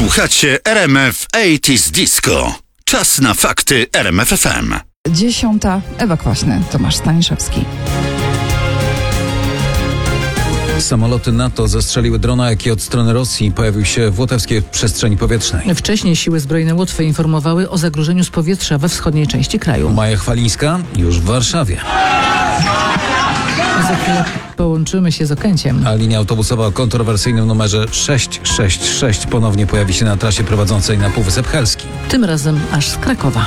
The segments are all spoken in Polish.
Słuchacie RMF 80s Disco. Czas na fakty RMF FM. 10. Ewa Kwaśny, Tomasz Staniszewski. Samoloty NATO zastrzeliły drona, jaki od strony Rosji pojawił się w łotewskiej przestrzeni powietrznej. Wcześniej siły zbrojne Łotwy informowały o zagrożeniu z powietrza we wschodniej części kraju. Maja Chwalińska już w Warszawie. Za chwilę połączymy się z Okęciem. A linia autobusowa o kontrowersyjnym numerze 666 ponownie pojawi się na trasie prowadzącej na Półwysep Helski. Tym razem aż z Krakowa.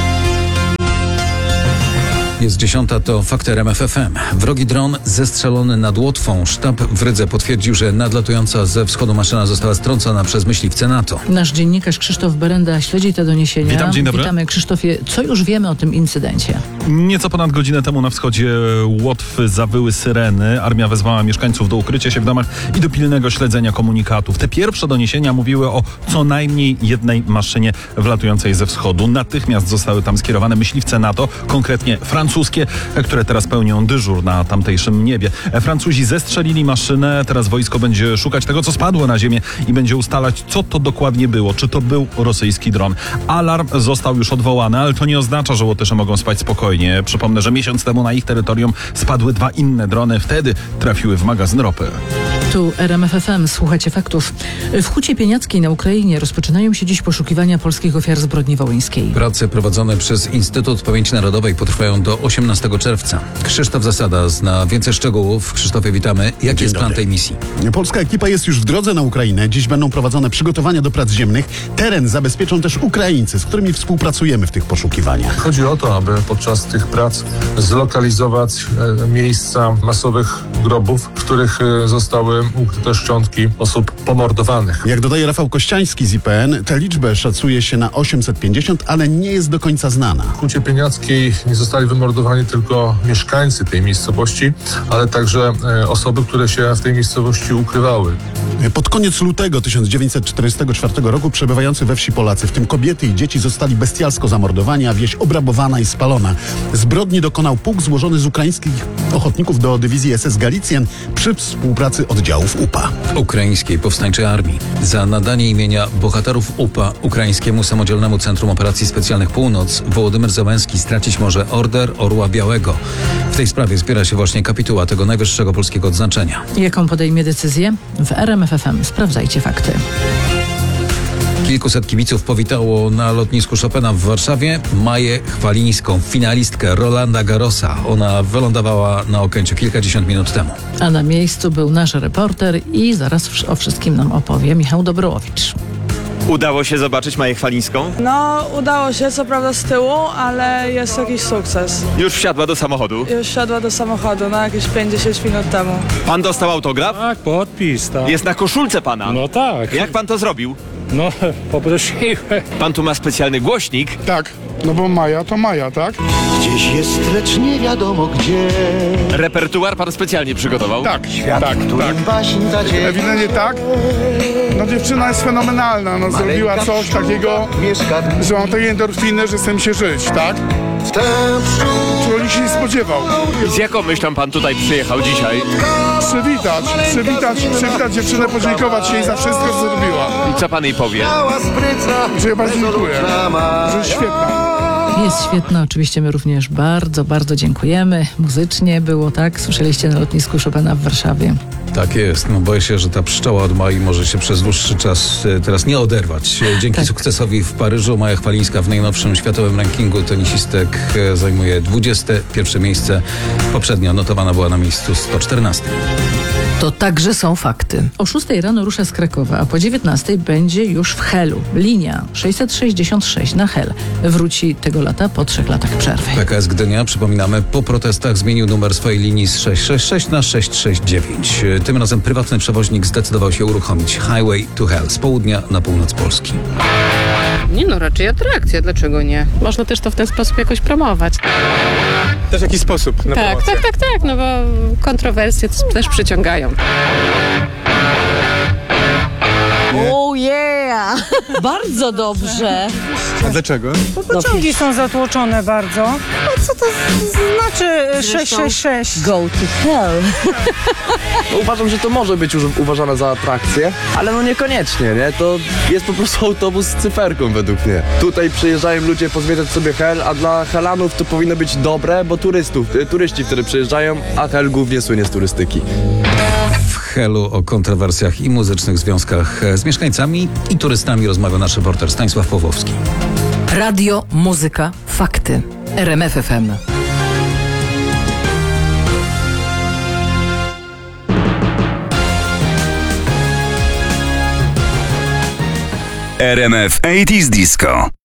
Jest 10, to fakty RMF FM. Wrogi dron zestrzelony nad Łotwą. Sztab w Rydze potwierdził, że nadlatująca ze wschodu maszyna została strącona przez myśliwce NATO. Nasz dziennikarz Krzysztof Berenda śledzi te doniesienia. Witam, dzień dobry. Witamy, Krzysztofie. Co już wiemy o tym incydencie? Nieco ponad godzinę temu na wschodzie Łotwy zawyły syreny. Armia wezwała mieszkańców do ukrycia się w domach i do pilnego śledzenia komunikatów. Te pierwsze doniesienia mówiły o co najmniej jednej maszynie wlatującej ze wschodu. Natychmiast zostały tam skierowane myśliwce NATO, konkretnie francuskie, które teraz pełnią dyżur na tamtejszym niebie. Francuzi zestrzelili maszynę, teraz wojsko będzie szukać tego, co spadło na ziemię i będzie ustalać, co to dokładnie było. Czy to był rosyjski dron. Alarm został już odwołany, ale to nie oznacza, że Łotysze mogą spać spokojnie. Przypomnę, że miesiąc temu na ich terytorium spadły 2 inne drony. Wtedy trafiły w magazyn ropy. Tu RMF FM, słuchacie faktów. W Hucie Pieniackiej na Ukrainie rozpoczynają się dziś poszukiwania polskich ofiar zbrodni wołyńskiej. Prace prowadzone przez Instytut Pamięci Narodowej potrwają do 18 czerwca. Krzysztof Zasada zna więcej szczegółów. Krzysztofie, witamy. Jaki jest plan tej misji? Polska ekipa jest już w drodze na Ukrainę. Dziś będą prowadzone przygotowania do prac ziemnych. Teren zabezpieczą też Ukraińcy, z którymi współpracujemy w tych poszukiwaniach. Chodzi o to, aby podczas tych prac zlokalizować miejsca masowych grobów, w których zostały ukryte szczątki osób pomordowanych. Jak dodaje Rafał Kościański z IPN, tę liczbę szacuje się na 850, ale nie jest do końca znana. W Hucie Pieniackiej nie zostali wymordowani tylko mieszkańcy tej miejscowości, ale także osoby, które się w tej miejscowości ukrywały. Pod koniec lutego 1944 roku przebywający we wsi Polacy, w tym kobiety i dzieci, zostali bestialsko zamordowani, a wieś obrabowana i spalona. Zbrodni dokonał pułk złożony z ukraińskich ochotników do dywizji SS Galicjan przy współpracy oddziałów UPA. Ukraińskiej Powstańczej Armii. Za nadanie imienia bohaterów UPA Ukraińskiemu Samodzielnemu Centrum Operacji Specjalnych Północ Wołodymyr Zełenski stracić może Order Orła Białego. W tej sprawie zbiera się właśnie kapituła tego najwyższego polskiego odznaczenia. Jaką podejmie decyzję? W RMF FM sprawdzajcie fakty. Kilkuset kibiców powitało na lotnisku Chopina w Warszawie Maję Chwalińską, finalistkę Rolanda Garrosa. Ona wylądowała na Okęciu kilkadziesiąt minut temu. A na miejscu był nasz reporter i zaraz o wszystkim nam opowie Michał Dobrołowicz. Udało się zobaczyć Maję Chwalińską? No, udało się, co prawda z tyłu, ale jest jakiś sukces. Już wsiadła do samochodu? Już wsiadła do samochodu, jakieś 50 minut temu. Pan dostał autograf? Tak, podpis, tak. Jest na koszulce pana. No tak. Jak pan to zrobił? No, poprosiłem. Pan tu ma specjalny głośnik. Tak, no bo Maja to Maja, tak? Gdzieś jest, lecz nie wiadomo gdzie. Repertuar pan specjalnie przygotował? Tak, Świat, tak. baśń zadziera. Ewidentnie tak. No dziewczyna jest fenomenalna, no zrobiła coś takiego, że mam takie endorfiny, że chcę mi się żyć, tak? Czego nikt się nie spodziewał. I z jaką myślą pan tutaj przyjechał dzisiaj? Przywitać dziewczynę, podziękować jej za wszystko, co zrobiła. I co pan jej powie? Że ja bardzo dziękuję, że jest świetna. Jest świetna, oczywiście my również bardzo, bardzo dziękujemy. Muzycznie było, tak? Słyszeliście na lotnisku Chopina w Warszawie. Tak jest. No boję się, że ta pszczoła od Mai może się przez dłuższy czas teraz nie oderwać. Dzięki sukcesowi w Paryżu Maja Chwalińska w najnowszym światowym rankingu tenisistek zajmuje 21 miejsce. Poprzednio notowana była na miejscu 114. To także są fakty. O 6 rano rusza z Krakowa, a po 19 będzie już w Helu. Linia 666 na Hel wróci tego lata po 3 latach przerwy. PKS Gdynia, przypominamy, po protestach zmienił numer swojej linii z 666 na 669. Tym razem prywatny przewoźnik zdecydował się uruchomić Highway to Hell z południa na północ Polski. Nie no, raczej atrakcja, dlaczego nie? Można też to w ten sposób jakoś promować. Też w jakiś sposób na promocję. Tak, no bo kontrowersje też przyciągają. Oh yeah! A, bardzo dobrze. A dlaczego? Pociągi są zatłoczone bardzo. A co to znaczy 666? Go to hell. Uważam, że to może być już uważane za atrakcję, ale no niekoniecznie, nie? To jest po prostu autobus z cyferką według mnie. Tutaj przyjeżdżają ludzie pozwiedzać sobie Hel, a dla Helanów to powinno być dobre, bo turyści wtedy przyjeżdżają, a Hel głównie słynie z turystyki. W Helu o kontrowersjach i muzycznych związkach z mieszkańcami i turystami rozmawia nasz reporter Stanisław Pawłowski. Radio, muzyka, fakty. RMF FM. RMF 80s Disco.